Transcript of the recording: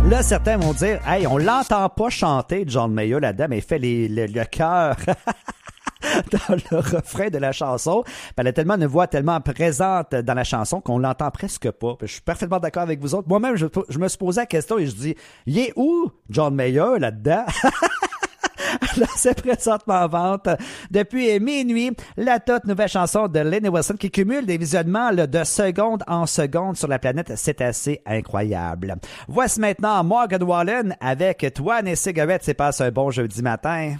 Là, certains vont dire, hey, on l'entend pas chanter John Mayer là-dedans, mais il fait le chœur dans le refrain de la chanson. Puis elle a tellement une voix tellement présente dans la chanson qu'on l'entend presque pas. Puis je suis parfaitement d'accord avec vous autres. Moi-même, je me suis posé la question et je dis, il est où John Mayer là-dedans? Là, c'est présentement en vente depuis minuit. La toute nouvelle chanson de Lainey Wilson qui cumule des visionnements là, de seconde en seconde sur la planète. C'est assez incroyable. Voici maintenant Morgan Wallen avec Toi, et cigarettes. C'est passe un bon jeudi matin.